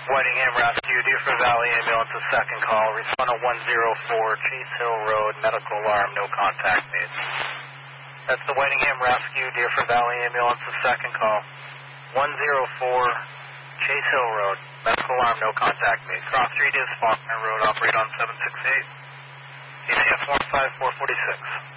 Whitingham Rescue, Deerfield Valley Ambulance, a second call. Respond to 104 Chase Hill Road, medical alarm, no contact made. That's the Whitingham Rescue, Deerfield Valley Ambulance, a second call. 104 Chase Hill Road, medical alarm, no contact made. Cross Street is Faulkner Road, operate on 768. ACF 15446.